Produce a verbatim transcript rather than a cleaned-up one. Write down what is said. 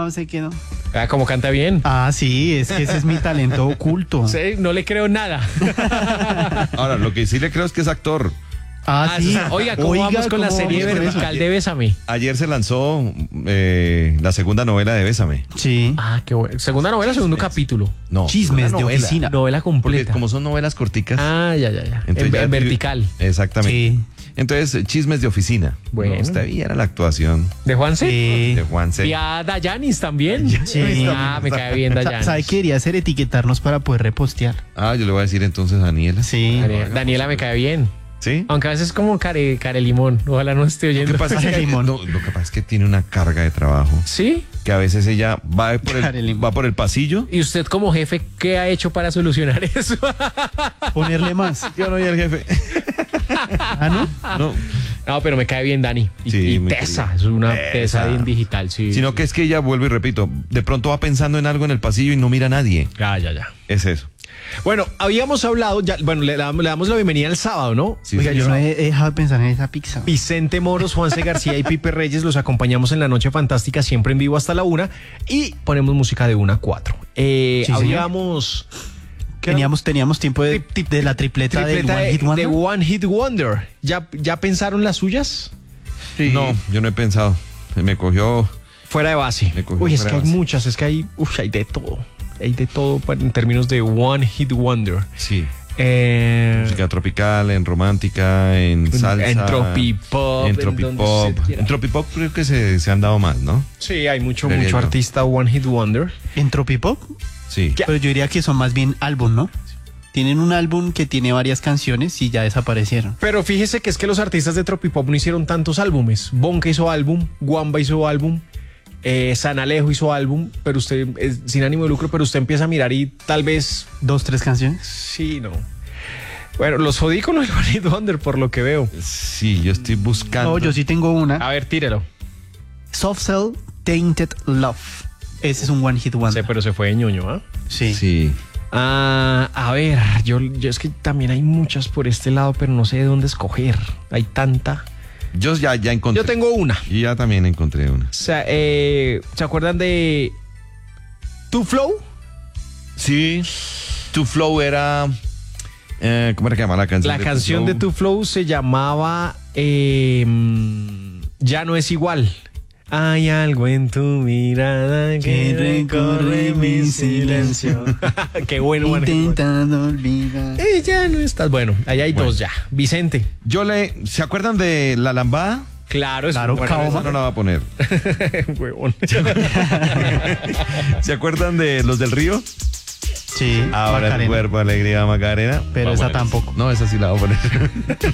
no, sé que no. Ah, como canta bien. Ah, sí, es que ese es mi talento oculto. Sí, no le creo nada. Ahora, lo que sí le creo es que es actor. Ah, sí. Oiga, ¿cómo Oiga, vamos con la ¿cómo serie vamos con vertical eso? de Bésame? Ayer se lanzó eh, la segunda novela de Bésame. Sí. Ah, qué bueno. Segunda novela, segundo capítulo. No, Chismes una de novela. oficina. Novela Porque completa. como son novelas corticas. Ah, ya, ya, ya. entonces En, ya- en vertical. Exactamente. Sí. Entonces, chismes de oficina. Bueno. No, está bien la actuación ¿De Juanse? Sí. de Juanse. Y a Dayanis también. Sí. Ah, me cae bien Sa- Dayanis. ¿Sabe qué quería hacer? Etiquetarnos para poder repostear. Ah, yo le voy a decir entonces a Daniela. Sí. Daniela, Daniela me cae bien. ¿Sí? Aunque a veces es como care, care limón. Ojalá no esté Lo oyendo. que, pasa es que, Care limón. no, lo que pasa es que tiene una carga de trabajo. ¿Sí? Que a veces ella va por Care el, limón. va por el pasillo. ¿Y usted como jefe qué ha hecho para solucionar eso? Ponerle más. Yo no, y el jefe. Ah, ¿no? No. No, pero me cae bien Dani. Y, Sí, y muy tesa, querida. es una Tesa. tesa en digital, sí. Sino que es que ella, vuelvo y repito, de pronto va pensando en algo en el pasillo y no mira a nadie. Ya, ya, ya. Es eso. Bueno, habíamos hablado, ya, bueno, le, damos- le damos la bienvenida el sábado, ¿no? Sí, Oiga, yo señor. no he, he dejado de pensar en esa pizza. Vicente Moros, Juanse García y Pipe Reyes los acompañamos en la Noche Fantástica, siempre en vivo hasta la una, y ponemos música de una a cuatro. Eh, Sí, señor. habíamos... ¿qué? Teníamos, teníamos tiempo de, Trip- de la tripleta, Tripleta de One de, Hit Wonder. de One Hit Wonder. ¿Ya, ¿Ya pensaron las suyas? Sí. No, yo no he pensado. Me cogió. Fuera de base. Me cogió Uy, es fuera que de hay base. muchas, es que hay, uf, hay de todo. Hay de todo pa- en términos de One Hit Wonder. Sí. Eh, Música tropical, en romántica, en salsa. en tropipop, En en tropipop. donde se quiera. En tropipop creo que se, se han dado más, ¿no? sí, hay mucho, Creería mucho yo. artista One Hit Wonder. En Tropipop, Sí. Ya. pero yo diría que son más bien álbum, ¿no? Tienen un álbum que tiene varias canciones y ya desaparecieron. Pero fíjese que es que los artistas de Tropipop no hicieron tantos álbumes. Bonka hizo álbum, Guamba hizo álbum, eh, San Alejo hizo álbum, pero usted, es sin ánimo de lucro, pero usted empieza a mirar y tal vez, Dos, tres canciones. sí, no. Bueno, los jodí con el One Hit Wonder por lo que veo. Sí, yo estoy buscando. No, yo sí tengo una. A ver, tírelo. Soft Cell Tainted Love. Ese es un One Hit Sí, Wonder. pero se fue de ñoño, ¿ah? Sí. Sí. Ah, a ver, yo, yo es que también hay muchas por este lado, pero no sé de dónde escoger. Hay tanta. Yo ya, ya encontré. Yo tengo una. Y ya también encontré una. O sea, eh, ¿se acuerdan de Two Flow? Sí. Tu Flow era. Eh, ¿Cómo era que llamaba la canción? La canción de Tu Two Flow se llamaba eh, Ya no es igual. Hay algo en tu mirada que recorre mi silencio. Qué bueno, One Hit Wonder. Intentando olvidar. Eh, ya no estás. Bueno, ahí hay Bueno. dos ya. Vicente. Yo le. ¿Se acuerdan de La Lambada? Claro, es Claro, un Caoma. Esa no la va a poner. huevón. ¿Se acuerdan de Los del Río? Sí. Ahora el Macarena. cuerpo, alegría, Macarena. Pero Va a esa poner tampoco. No, esa sí la voy a poner.